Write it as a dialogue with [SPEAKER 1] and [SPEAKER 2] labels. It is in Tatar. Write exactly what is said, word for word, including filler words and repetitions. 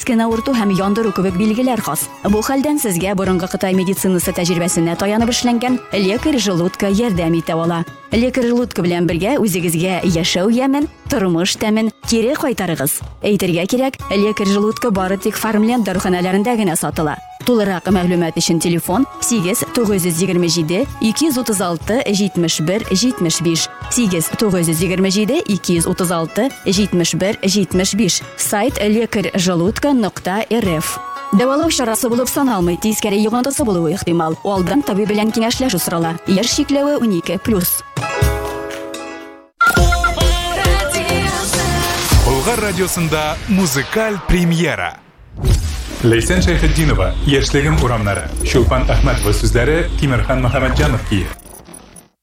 [SPEAKER 1] keskin авырту һәм яндыру кебек билгеләр хас. Бу хәлдән сезгә борынгы Кытай медицинасы тәҗрибәсенә таянып эшләнгән лекарь желудка ярдәм итә ала. Лекарь желудка белән бергә үзегезгә яшәү ямен, тормыш тәмен кире кайтарыгыз. Әйтергә кирәк, лекарь желудка бары тик Farmland дәрханәләрендә генә сатыла. Тулырак мәгълүмат өчен телефон сигез тугыз йөз егерме җиде ике йөз утыз алты җитмеш бер җитмеш биш сигез тугыз йөз егерме җиде ике йөз утыз алты җитмеш бер җитмеш биш сайт лекарь желудка нокта эр эф. Дәвалау чарасы булып саналмый, тискәре йогынтысы булуы ихтимал. Алдан табиб белән киңәшләшү сорала. Яшь чикләве унике плюс.
[SPEAKER 2] Болгар радиосында музыкаль премьера. Лейсен Шәйхетдинова, яшьлегем урамнары. Шулпан Әхмәтова сүзләре, Тимерхан Мөхәммәтҗанов кие.